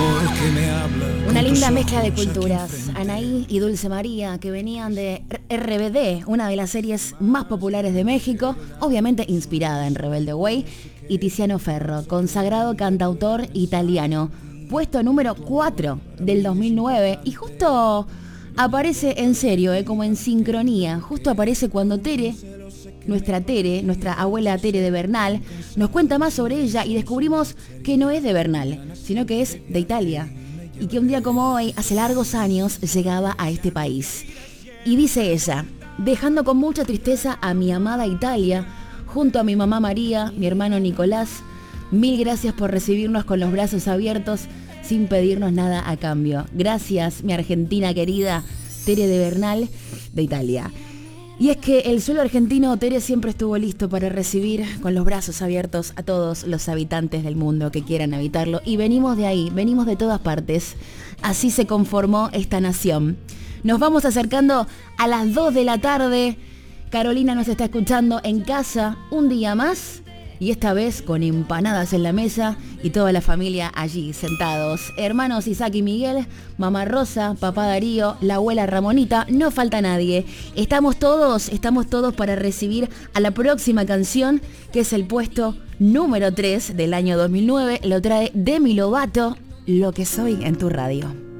Una linda mezcla de culturas. Anaí y Dulce María, que venían de RBD, una de las series más populares de México, obviamente inspirada en Rebelde Way, y Tiziano Ferro, consagrado cantautor italiano, puesto número 4 del 2009, y justo aparece en serio, como en sincronía, justo aparece cuando nuestra abuela Tere de Bernal, nos cuenta más sobre ella y descubrimos que no es de Bernal, sino que es de Italia, y que un día como hoy, hace largos años, llegaba a este país. Y dice ella: dejando con mucha tristeza a mi amada Italia, junto a mi mamá María, mi hermano Nicolás, mil gracias por recibirnos con los brazos abiertos, sin pedirnos nada a cambio. Gracias, mi Argentina querida, Tere de Bernal, de Italia. Y es que el suelo argentino, Tere, siempre estuvo listo para recibir con los brazos abiertos a todos los habitantes del mundo que quieran habitarlo. Y venimos de ahí, venimos de todas partes. Así se conformó esta nación. Nos vamos acercando a las 2 de la tarde. Carolina nos está escuchando en casa un día más. Y esta vez con empanadas en la mesa y toda la familia allí sentados. Hermanos Isaac y Miguel, mamá Rosa, papá Darío, la abuela Ramonita, no falta nadie. Estamos todos para recibir a la próxima canción, que es el puesto número 3 del año 2009. Lo trae Demi Lovato, Lo que soy en tu radio.